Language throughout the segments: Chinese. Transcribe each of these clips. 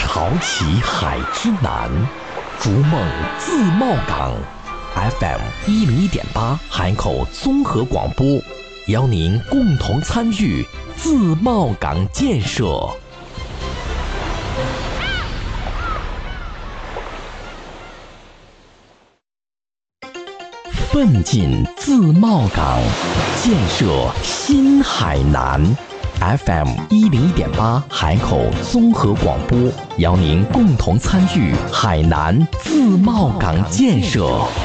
潮起海之南，逐梦自贸港。FM101.8海口综合广播，邀您共同参与自贸港建设。奋进自贸港，建设新海南。FM101.8海口综合广播，邀您共同参与海南自贸港建设。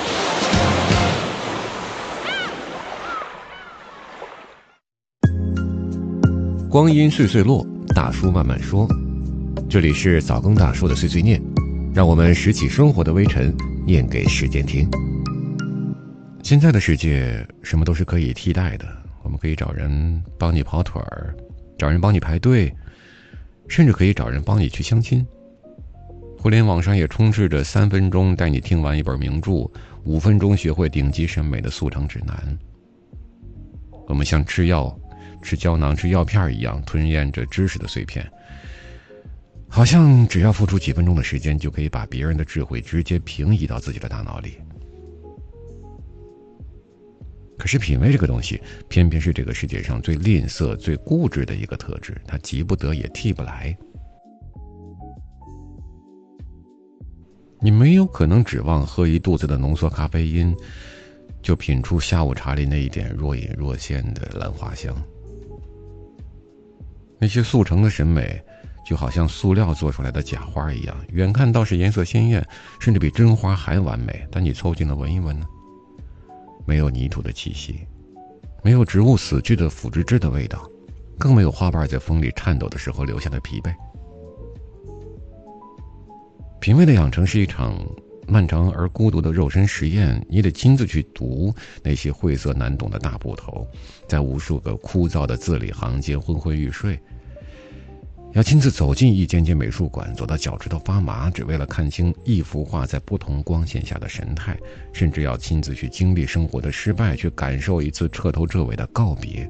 光阴岁岁落，大叔慢慢说。这里是早更大叔的碎碎念，让我们拾起生活的微尘，念给时间听。现在的世界，什么都是可以替代的。我们可以找人帮你跑腿儿，找人帮你排队，甚至可以找人帮你去相亲。互联网上也充斥着3分钟带你听完一本名著，5分钟学会顶级审美的速成指南。我们像吃药、吃胶囊、吃药片一样吞咽着知识的碎片，好像只要付出几分钟的时间，就可以把别人的智慧直接平移到自己的大脑里。可是品味这个东西，偏偏是这个世界上最吝啬、最固执的一个特质，它急不得也替不来。你没有可能指望喝一肚子的浓缩咖啡因，就品出下午茶里那一点若隐若现的兰花香。那些速成的审美，就好像塑料做出来的假花一样，远看倒是颜色鲜艳，甚至比真花还完美，但你凑近了闻一闻呢，没有泥土的气息，没有植物死去的腐殖质的味道，更没有花瓣在风里颤抖的时候留下的疲惫。品味的养成是一场漫长而孤独的肉身实验，你得亲自去读那些晦涩难懂的大部头，在无数个枯燥的字里行间昏昏欲睡，要亲自走进一间间美术馆，走到脚趾头发麻，只为了看清一幅画在不同光线下的神态，甚至要亲自去经历生活的失败，去感受一次彻头彻尾的告别。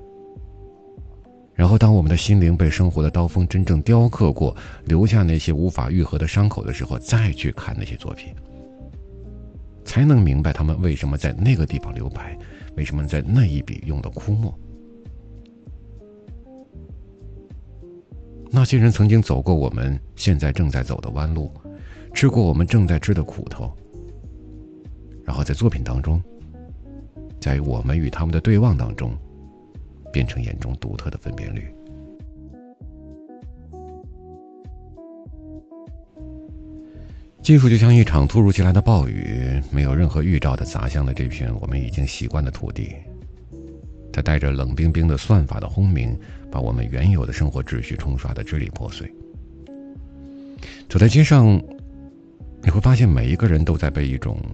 然后当我们的心灵被生活的刀锋真正雕刻过，留下那些无法愈合的伤口的时候，再去看那些作品，才能明白他们为什么在那个地方留白，为什么在那一笔用的枯墨。那些人曾经走过我们现在正在走的弯路，吃过我们正在吃的苦头，然后在作品当中，在我们与他们的对望当中，变成眼中独特的分辨率。技术就像一场突如其来的暴雨，没有任何预兆的砸向了这片我们已经习惯的土地。它带着冷冰冰的算法的轰鸣，把我们原有的生活秩序冲刷得支离破碎。走在街上，你会发现每一个人都在被一种